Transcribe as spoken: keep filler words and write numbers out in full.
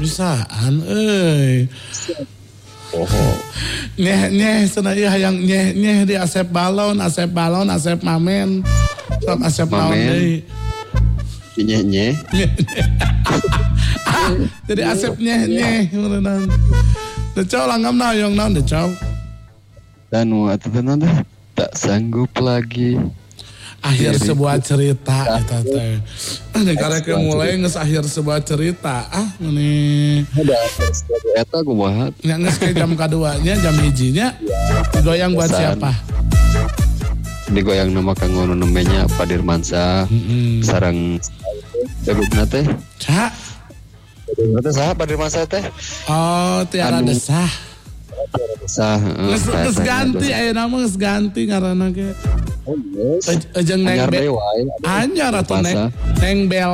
Bisaan euy. Oh. Nyeh nyeh cenah ieu hayang nyeh nyeh di Asep Balon, Asep Balon, Asep Mamen. Sok Asep naon deui. Nyeh nyeh. Jadi Asep nyeh nyeh meureunana. Teu cow langgam naon naon teu cow. Dan atuh tenan teh tak sanggup lagi. Akhir sebuah cerita eta teh. Ah negara ke mulai geus akhir sebuah cerita. Ah meni. Ada eta kumaha? Nya geus ke jam kaduanya, jam hijinya. Digoyang buat siapa? Digoyang nama kanggo nu namanya Pak Dirmansyah. Mm-hmm. Sareng debutna teh. Ca. Debutna teh saha Pak Dirmansyah teh? Oh, Tiara anu, Desah. Tiara Desah, heeh. Geus ganti ayeuna mah geus ganti ngaranna ge. Oh, yes. Ejeng Neng Bel. Anyar atuh Neng Neng Bel.